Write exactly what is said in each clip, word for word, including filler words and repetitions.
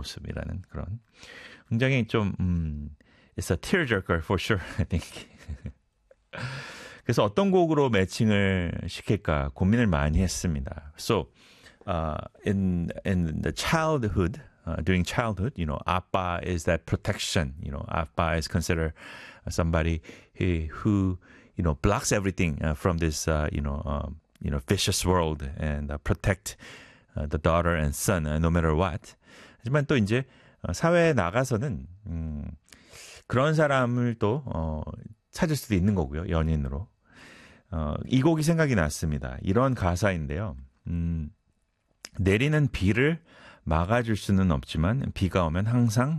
모습이라는 그런 굉장히 좀 음, it's a tearjerker for sure, I think. 그래서 어떤 곡으로 매칭을 시킬까 고민을 많이 했습니다. So, uh, in in the childhood, uh, during childhood, you know, 아빠 is that protection. You know, 아빠 is considered somebody who, who you know, blocks everything uh, from this, uh, you know, um, you know, vicious world and uh, protect uh, the daughter and son uh, no matter what. 하지만 또 이제 사회에 나가서는 음, 그런 사람을 또 어, 찾을 수도 있는 거고요. 연인으로. 어, 이 곡이 생각이 났습니다. 이런 가사인데요. 음, 내리는 비를 막아줄 수는 없지만 비가 오면 항상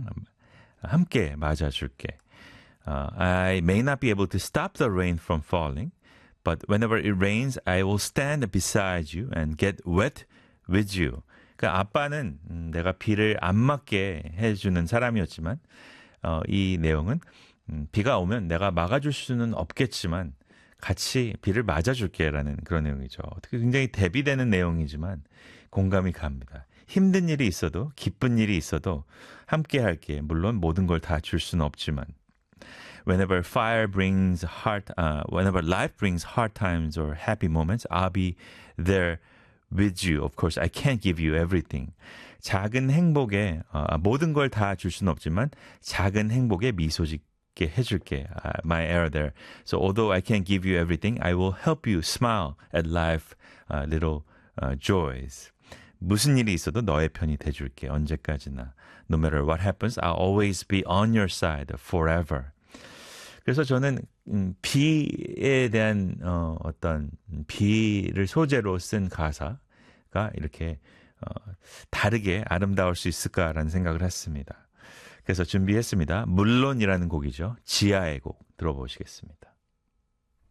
함께 맞아줄게. Uh, I may not be able to stop the rain from falling, but whenever it rains, I will stand beside you and get wet with you. 그러니까 아빠는 음, 내가 비를 안 맞게 해주는 사람이었지만 어, 이 내용은 음, 비가 오면 내가 막아줄 수는 없겠지만 같이 비를 맞아줄게라는 그런 내용이죠. 어떻게 굉장히 대비되는 내용이지만 공감이 갑니다. 힘든 일이 있어도 기쁜 일이 있어도 함께 할게. 물론 모든 걸 다 줄 수는 없지만 Whenever fire brings hard, uh, whenever life brings hard times or happy moments, I'll be there with you. Of course, I can't give you everything. 작은 행복에 어, 모든 걸 다 줄 수는 없지만 작은 행복에 미소 짓게 해줄게. Uh, my error there. So although I can't give you everything, I will help you smile at life, uh, little uh, joys. 무슨 일이 있어도 너의 편이 돼줄게. 언제까지나. No matter what happens, I'll always be on your side forever. 그래서 저는 음, 비에 대한 어, 어떤 비를 소재로 쓴 가사가 이렇게 어, 다르게 아름다울 수 있을까라는 생각을 했습니다. 그래서 준비했습니다. 물론이라는 곡이죠. 지하의 곡 들어보시겠습니다.